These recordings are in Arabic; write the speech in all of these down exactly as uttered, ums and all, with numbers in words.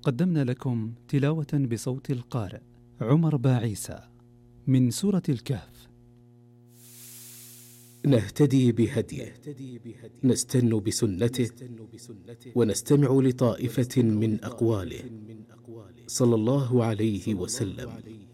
قدمنا لكم تلاوة بصوت القارئ عمر باعيسى من سورة الكهف. نهتدي بهديه، نستن بسنته، ونستمع لطائفة من أقواله صلى الله عليه وسلم.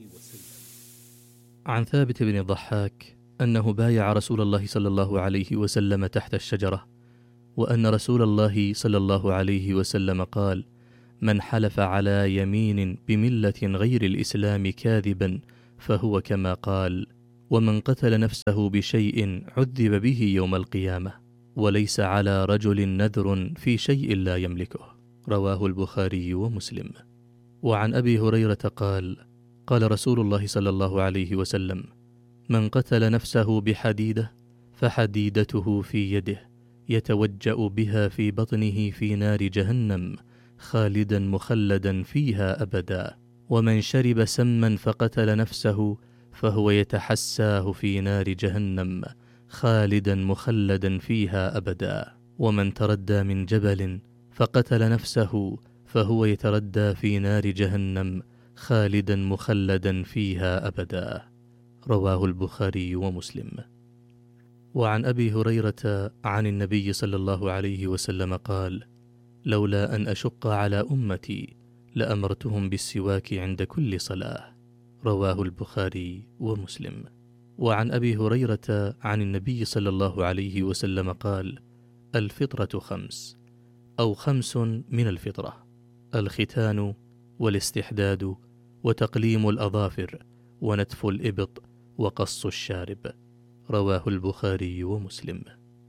عن ثابت بن الضحاك أنه بايع رسول الله صلى الله عليه وسلم تحت الشجرة، وأن رسول الله صلى الله عليه وسلم قال: من حلف على يمين بملة غير الإسلام كاذبا فهو كما قال، ومن قتل نفسه بشيء عذب به يوم القيامة، وليس على رجل نذر في شيء لا يملكه. رواه البخاري ومسلم. وعن أبي هريرة قال: قال رسول الله صلى الله عليه وسلم: من قتل نفسه بحديدة فحديدته في يده يتوجأ بها في بطنه في نار جهنم خالدا مخلدا فيها أبدا، ومن شرب سما فقتل نفسه فهو يتحساه في نار جهنم خالدا مخلدا فيها أبدا، ومن تردى من جبل فقتل نفسه فهو يتردى في نار جهنم خالدا مخلدا فيها أبدا. رواه البخاري ومسلم. وعن أبي هريرة عن النبي صلى الله عليه وسلم قال: لولا أن أشق على أمتي لأمرتهم بالسواك عند كل صلاة. رواه البخاري ومسلم. وعن أبي هريرة عن النبي صلى الله عليه وسلم قال: الفطرة خمس أو خمس من الفطرة: الختان والاستحداد وتقليم الأظافر ونتف الإبط وقص الشارب. رواه البخاري ومسلم.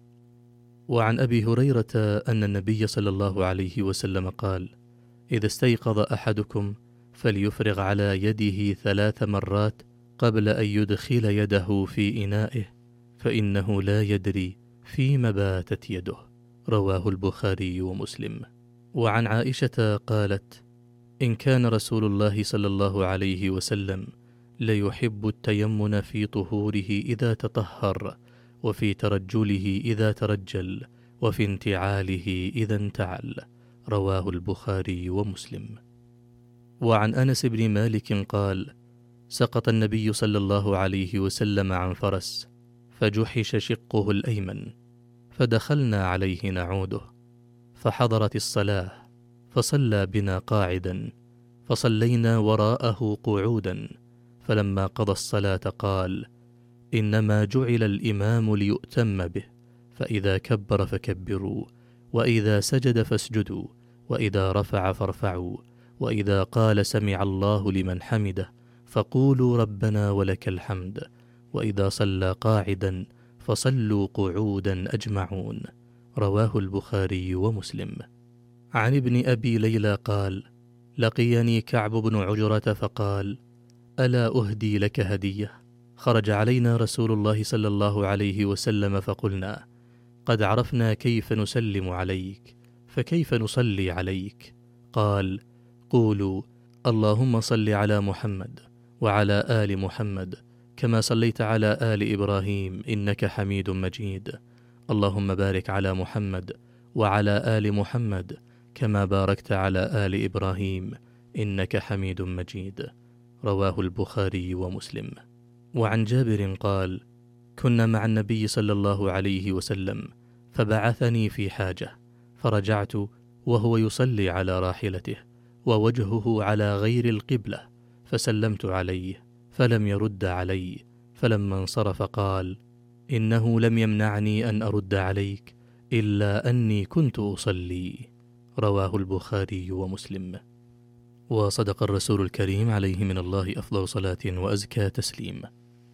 وعن أبي هريرة أن النبي صلى الله عليه وسلم قال: إذا استيقظ أحدكم فليفرغ على يده ثلاث مرات قبل أن يدخل يده في إنائه، فإنه لا يدري فيما باتت يده. رواه البخاري ومسلم. وعن عائشة قالت: إن كان رسول الله صلى الله عليه وسلم ليحب التيمن في طهوره إذا تطهر، وفي ترجله إذا ترجل، وفي انتعاله إذا انتعل. رواه البخاري ومسلم. وعن أنس بن مالك قال: سقط النبي صلى الله عليه وسلم عن فرس فجحش شقه الأيمن، فدخلنا عليه نعوده، فحضرت الصلاة فصلى بنا قاعدا، فصلينا وراءه قعودا، فلما قضى الصلاة قال: إنما جعل الإمام ليؤتم به، فإذا كبر فكبروا، وإذا سجد فاسجدوا، وإذا رفع فارفعوا، وإذا قال سمع الله لمن حمده فقولوا ربنا ولك الحمد، وإذا صلى قاعدا فصلوا قعودا أجمعون. رواه البخاري ومسلم. عن ابن أبي ليلى قال: لقيني كعب بن عجرة فقال: ألا أهدي لك هدية؟ خرج علينا رسول الله صلى الله عليه وسلم فقلنا: قد عرفنا كيف نسلم عليك، فكيف نصلي عليك؟ قال: قولوا اللهم صل على محمد وعلى آل محمد كما صليت على آل إبراهيم إنك حميد مجيد، اللهم بارك على محمد وعلى آل محمد كما باركت على آل إبراهيم إنك حميد مجيد. رواه البخاري ومسلم. وعن جابر قال: كنا مع النبي صلى الله عليه وسلم فبعثني في حاجة، فرجعت وهو يصلي على راحلته ووجهه على غير القبلة، فسلمت عليه فلم يرد علي، فلما انصرف قال: إنه لم يمنعني أن أرد عليك إلا أني كنت أصلي. رواه البخاري ومسلم. وصدق الرسول الكريم عليه من الله أفضل صلاة وأزكى تسليم.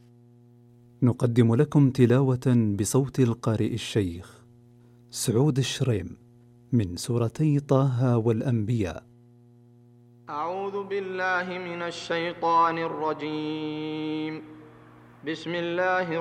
نقدم لكم تلاوة بصوت القارئ الشيخ سعود الشريم من سورتي طه والأنبياء. أعوذ بالله من الشيطان الرجيم. بسم الله